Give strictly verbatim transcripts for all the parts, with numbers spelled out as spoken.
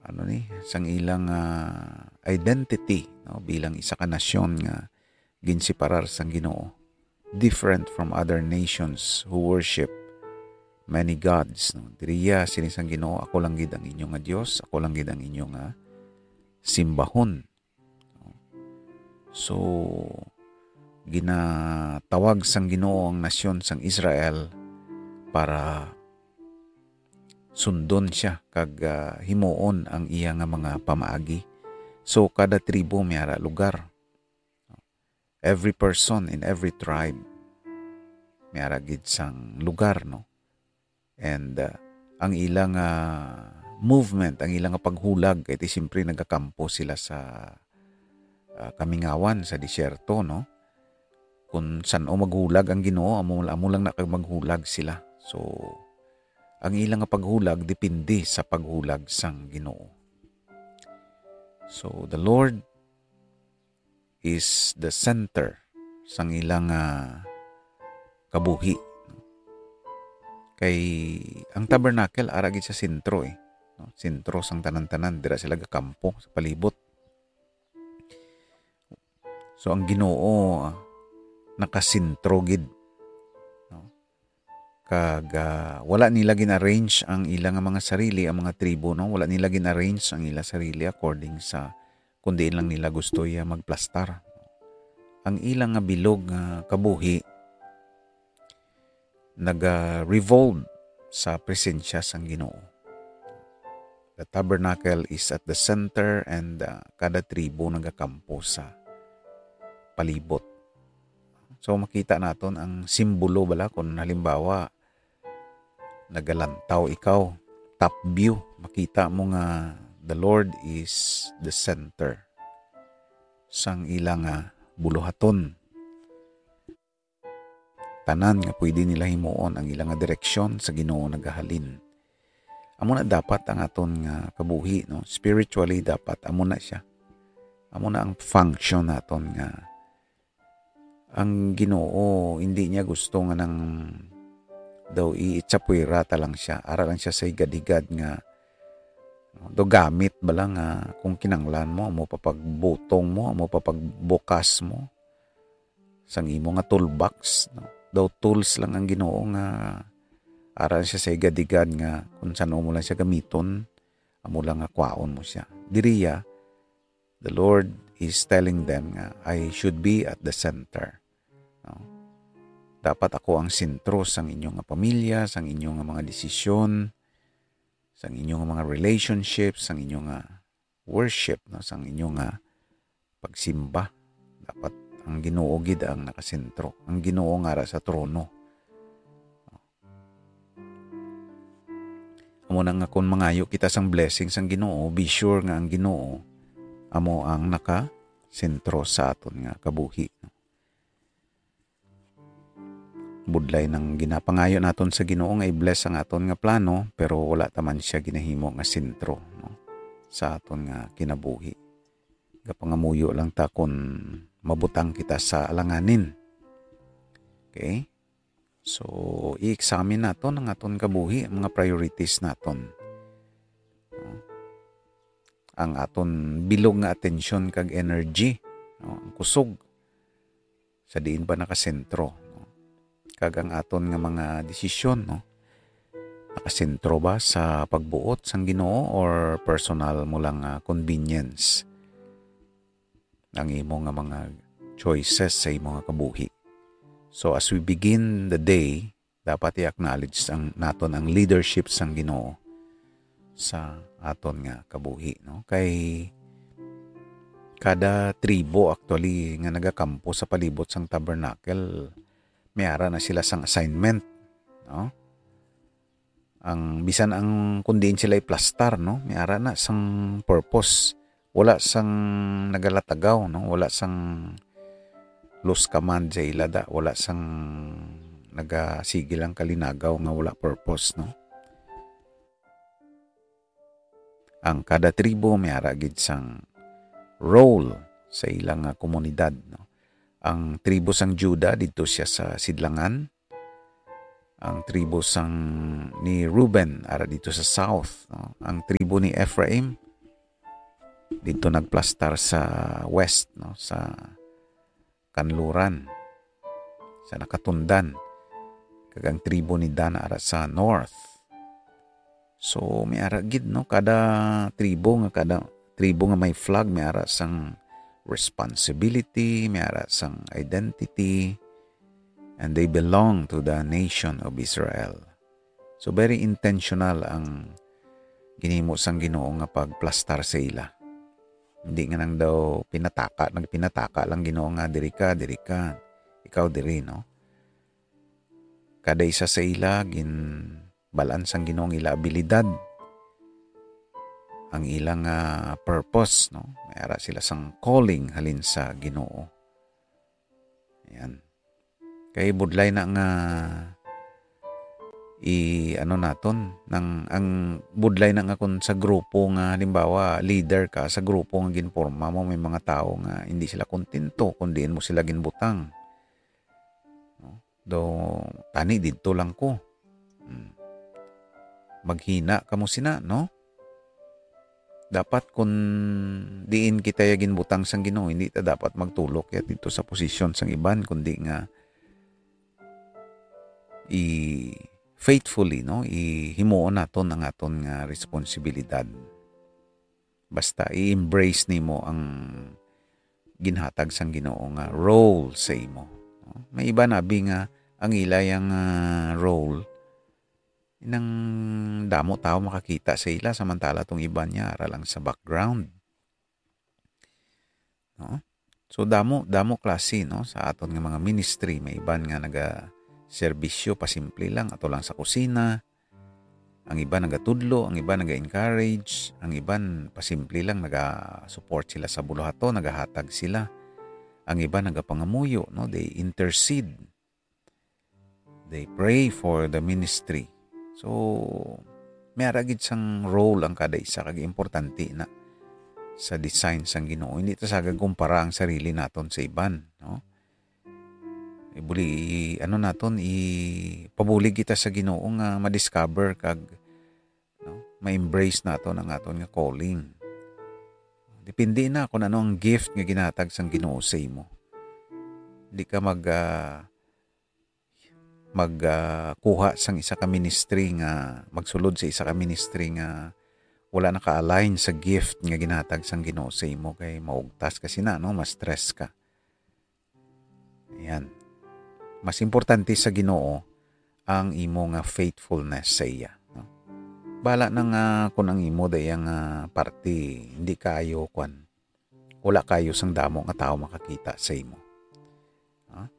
ano ni sang ilang uh, identity, no, bilang isa ka nasyon nga ginsiparar sang Ginoo, different from other nations who worship many gods, no. Diriya sinisang Ginoo, ako lang gid ang inyong nga Dios, ako lang gid ang inyong nga simbahon. So ginatawag sang Ginoo ang nasyon sang Israel para sundon siya kag uh, himuon ang iya nga mga pamaagi. So kada tribo mayara lugar. Every person in every tribe mayara gid sang lugar, no. And uh, ang ilang uh, movement, ang ilang paghulag kay simpre nagakampo sila sa uh, kamingawan sa disyerto, no. Kung saan o maghulag ang Ginoo, amo, amo lang na kag maghulag sila. So ang ilang paghulag depende sa paghulag sang Ginoo. So the Lord is the center sang ilang uh, kabuhi. Kay ang tabernacle ara gid sa sentro eh. No? Sentro sang tanan-tanan, dira sila gakampo sa palibot. So ang Ginoo uh, nakasentro gid. Kag uh, wala nila gin-arrange ang ilang mga sarili, ang mga tribo, no? Wala nila gin-arrange ang ilang sarili according sa kundi lang nila gusto ya magplastar. Ang ilang nga bilog nga uh, kabuhi naga-revolve sa presensya sang Ginoo. The tabernacle is at the center and uh, kada tribo nagakampo sa palibot. So makita naton ang simbolo bala kung halimbawa nagalantaw ikaw, top view, makita mo nga the Lord is the center sang ilang uh, buluhaton. Tanan nga pwede nila himuon ang ilang direksyon sa Ginoo nagahalin. Amo na dapat ang aton nga kabuhi, no? Spiritually dapat amo na siya. Amo na ang function naton nga ang Ginoo hindi niya gusto nga nang daw iitsapwira ta lang siya. Ara lang siya sa igad-igad nga do gamit bala nga kung kinanglan mo, mo papagbutong mo, mo papagbukas mo sang imo nga toolbox, no? Daw tools lang ang Ginoo nga ara siya sa igad-igad nga kung saan mo lang siya gamiton, amo lang nga kwaon mo siya. Diriya, the Lord is telling them nga I should be at the center. No? Dapat ako ang sentro sang inyong nga pamilya, sang inyong nga mga desisyon, sang inyong nga mga relationships, sang inyong nga worship, no? Sang inyong nga pagsimba. Dapat ang Ginoo gid ang nakasentro. Ang Ginoo nga ra sa trono. Amo na nga kung mangayo kita sang blessings ang Ginoo, be sure nga ang Ginoo amo ang naka-sentro sa aton nga kabuhi. Budlay ng ginapangayo naton sa Ginoo nga i-bless ang aton nga plano, pero wala taman siya ginahimo nga sentro, no? Sa aton nga kinabuhi. Gapangamuyo lang ta kung mabutang kita sa alanganin. Okay? So, i-examine naton ang aton kabuhi, ang mga priorities naton. No? Ang aton bilog nga atensyon kag energy, no? Ang kusog sa diin ba nakasentro, no? Kag ang aton nga mga desisyon, no? Nakasentro ba sa pagbuot sang Ginoo or personal mo lang uh, convenience ang imo nga mga choices sa imo nga kabuhi. So as we begin the day, dapat i-acknowledge ang naton ang leadership sang Ginoo sa aton nga kabuhi, no? Kay kada tribo actually nga nagakampo sa palibot sang tabernacle, mayara na sila sang assignment, no? Ang bisan ang kundiin sila i-plastar, no? Mayara na sang purpose. Wala sang nagalatagaw, no? Wala sang loose command sa ilada, wala sang nagasige lang kalinagaw nga wala purpose, no? Ang kada tribo may aragid sang role sa ilang uh, komunidad, no? Ang tribo sang Juda dito siya sa sidlangan. Ang tribo sang ni Reuben ara dito sa south, no? Ang tribo ni Ephraim dito nagplastar sa west, no, sa Kanluran, sa Nakatundan, kagang tribo ni Dan ara sa north. So may ara gid, no, kada tribo nga kada tribo nga may flag may ara sang responsibility, may ara sang identity, and they belong to the nation of Israel. So very intentional ang ginhimo sang Ginoo nga pagplastar sa ila. Hindi nga nang daw pinataka, nagpinataka lang Ginoo nga diri ka, diri ka, ikaw diri, no? Kada isa sa ila gin balance ang Ginoo ila abilidad, ang ilang uh, purpose, no? May ara sila sang calling halin sa Ginoo. Ayan. Kay budlay na nga i ano naton nang ang budlay na nga kun sa grupo nga halimbawa leader ka sa grupo nga ginporma mo, may mga tao nga hindi sila kontento kun diin mo sila ginbutang, no? Do tani didto lang ko, hmm. maghina kamo sina, no? Dapat kun diin kita ya ginbutang sang Ginoo, hindi ta dapat magtulok ya dito sa posisyon sang iban, kundi nga i faithfully, no, ihimuon naton ang aton nga responsibilidad. Basta i-embrace nimo ang ginhatag sang Ginoo nga role sa imo, no? May iba nabi nga ang ilayang uh, role inang damo tao makakita sa ila, samantala tong iba niya ara lang sa background, no? So damo damo klase, no, sa aton nga mga ministry. May iban nga naga serbisyo pasimple lang ato lang sa kusina, ang iba nagatudlo, ang iba naga-encourage, ang iban pasimple lang naga-support sila sa buluhato, nagahatag sila, ang iba nagapangamuyo, no, they intercede, they pray for the ministry. So may aragid sang role ang kada isa, kag importante na sa design sang Ginoo. Hindi ta sagad kumpara ang sarili naton sa iban, no? Ibuli ano naton ipabulig kita sa Ginoo nga ma-discover kag, no, ma-embrace naton ang aton nga calling. Depende na kung ano ang gift nga ginatag sang Ginoo sa imo. Hindi ka mag uh, mag uh, kuha sang isa ka ministry nga magsulod sa isa ka ministry nga wala naka-align sa gift nga ginatag sang Ginoo sa imo, kay maugtas kasi na, no, ma-stress ka. Ayan. Mas importante sa Ginoo ang imo nga faithfulness sa iya, no? Bala nang uh, kung ang imo dayang uh, party hindi kayo kwan, wala kayo sang damo nga tao makakita sa imo, no?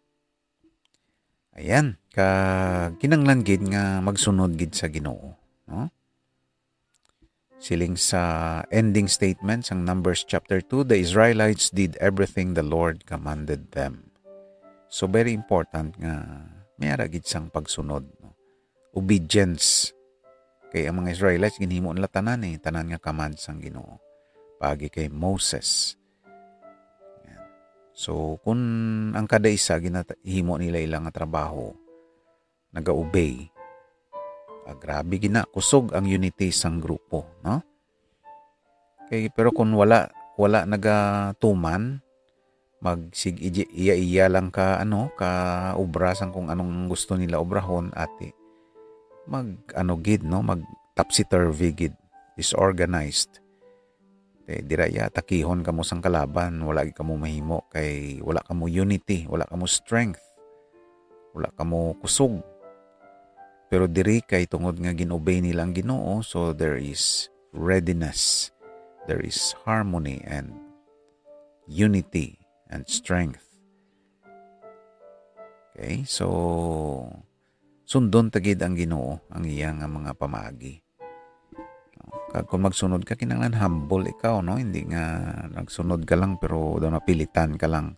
Ayan, ka kinanglan gid nga magsunod gid sa Ginoo, no? Siling sa ending statement sang Numbers chapter two, the Israelites did everything the Lord commanded them. So very important nga may aragid sang pagsunod, no? Obedience. Kay ang mga Israelites ginhimo nila tanan eh, tanan nga command sang Ginoo pagi kay Moses. Yan. So kung ang kada isa ginahimo nila ilang nga trabaho, naga-obey, ah, grabe gina kusog ang unity sang grupo, no? Kay pero kung wala wala nagatuman, magsig iya-iya lang ka ano ka obrasan kung anong gusto nila obrahon, ate mag ano gid, no, mag topsy-turvy gid, disorganized. Eh diraya takihon kamo sang kalaban, wala gid kamo mahimo kay wala kamo unity, wala kamo strength, wala kamo kusog. Pero diri kay tungod nga ginobey nila ang Ginoo, so there is readiness, there is harmony and unity and strength. Okay, so sundon tagid ang Ginoo ang iyang mga pamaagi. Kag kung magsunod ka, kinahanglan humble ikaw, no? Hindi nga nagsunod ka lang pero daw napilitan ka lang.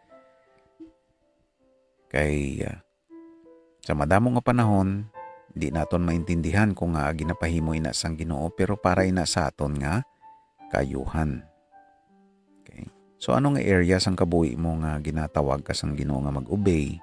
Kay uh, sa madamo nga panahon, di naton maintindihan kung nga ginapahimo ina sang Ginoo, pero para ina sa aton nga kayuhan. Okay. So ano nga area sang kabuhi mo nga ginatawag ka sang Ginoo nga mag-obey?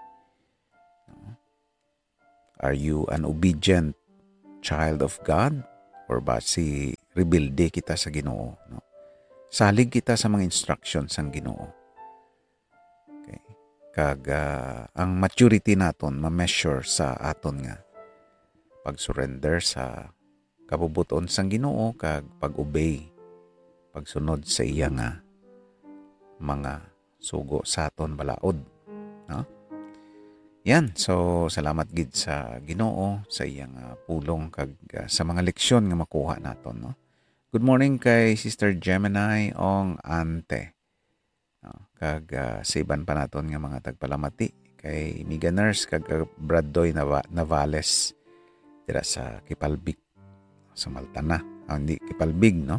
Are you an obedient child of God? Or ba si rebelde kita sa Ginoo, no? salig kita sa mga instructions sang Ginoo. Okay. Kag uh, ang maturity naton ma-measure sa aton nga pag-surrender sa kabubuton sang Ginoo kag pag-obey, pagsunod sa iya nga mga sugo sa aton balaod, no? Yan, so salamat gid sa Ginoo sa iyang uh, pulong kag uh, sa mga leksyon nga makuha naton, no? Good morning kay Sister Gemini Ong Ante. No? Kag uh, sa iban pa naton nga mga tagpalamati kay Miga Nurse kag uh, Braddoy Nav- Navales dira sa Kipalbig sa Maltana. Ah, hindi Kipalbig, no?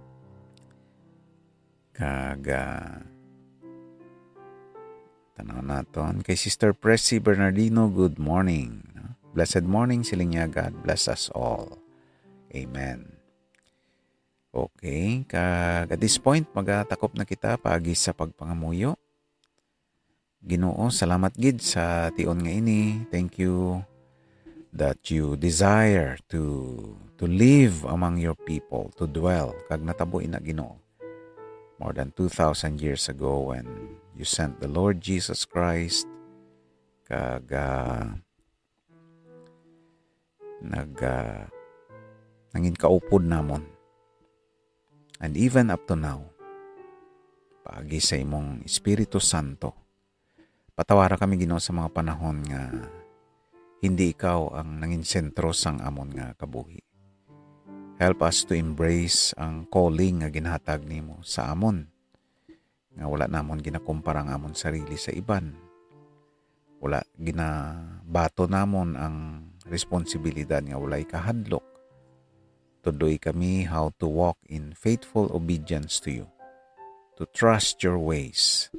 Kag uh, tanaw naton kay Sister Pressy Bernardino, good morning. Blessed morning siling niya, God bless us all. Amen. Okay, kag at this point magatakop na kita paagi sa pagpangamuyo. Ginoo, salamat gid sa tion nga ini. Thank you that you desire to to live among your people, to dwell. Kag natabo ina Ginoo. More than two thousand years ago when you sent the Lord Jesus Christ, kag uh, nag uh, nangin kaupod namon. And even up to now, paagi sa imong Espiritu Santo, patawara kami Ginoo sa mga panahon nga hindi ikaw ang nangin sentro sang amon nga kabuhi. Help us to embrace ang calling nga ginhatag nimo sa amon. Nga wala namon ginakumpara ang amon sarili sa iban. Wala ginabato namon ang responsibilidad nga walay kahadlok. Tudoy kami how to walk in faithful obedience to you. To trust your ways.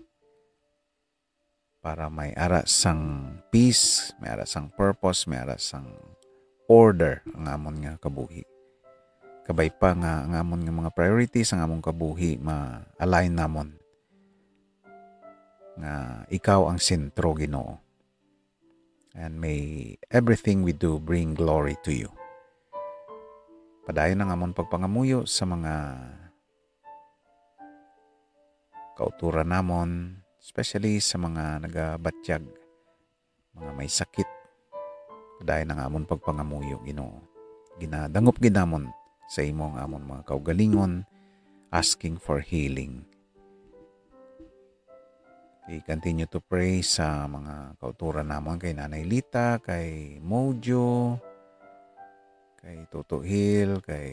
Para may ara sang peace, may ara sang purpose, may ara sang order ang amon nga kabuhi. Kabay pa nga ang amon nga mga priorities, ang among kabuhi, ma-align namon nga ikaw ang sentro Ginoo. And may everything we do bring glory to you. Padayon ang amon pagpangamuyo sa mga kauturan namon, especially sa mga nagabatyag, mga may sakit. Padayon ang amon pagpangamuyo Ginoo. Ginadangop ginamon sa imong amon mga kaugalingon, asking for healing. Okay, continue to pray sa mga kauturan namon kay Nanay Lita, kay Mojo, kay Toto Hill, kay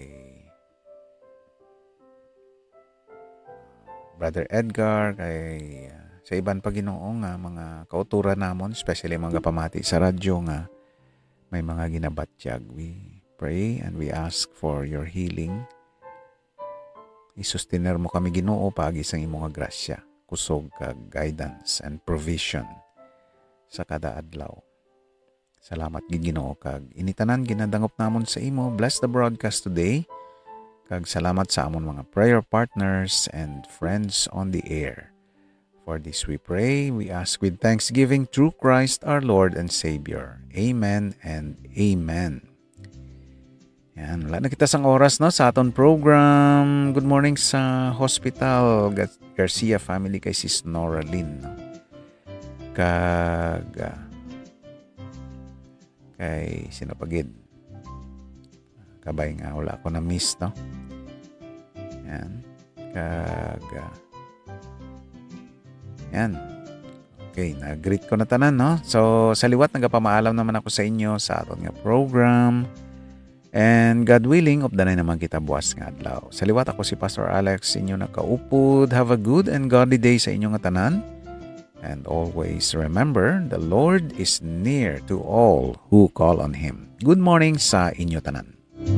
Brother Edgar, kay uh, sa iban pa Ginoo nga mga kauturan namon, especially mga pamati sa radyo nga may mga ginabatyag. We pray and we ask for your healing. Isustiner mo kami Ginoo paagi sang imong grasya, kusog kag guidance and provision sa kada adlaw. Salamat gid Ginoo kag initanan ginadangop namon sa imo. Bless the broadcast today. Kag salamat sa amon mga prayer partners and friends on the air. For this we pray, we ask with thanksgiving through Christ our Lord and Savior. Amen and amen. Yan, wala na kita sang oras no sa aton program. Good morning sa Hospital Garcia family kay Sis Nora Lynn. No? Kag uh, kay sinapagid. Kabay nga wala ko na miss no. Yan. Kag uh, yan. Okay, na-greet ko na tanan no. So sa liwat nagapamaalam naman ako sa inyo sa aton nga program. And God willing, updanay naman kita buwas nga adlaw. Sa liwat ako si Pastor Alex, inyo nakaupod. Have a good and godly day sa inyong tanan. And always remember, the Lord is near to all who call on Him. Good morning sa inyo tanan.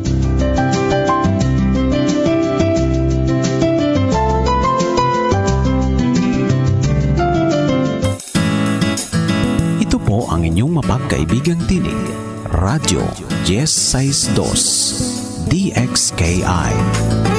Ito po ang inyong mapagkaibigang tinig. Radyo Yes sixty-two D X K I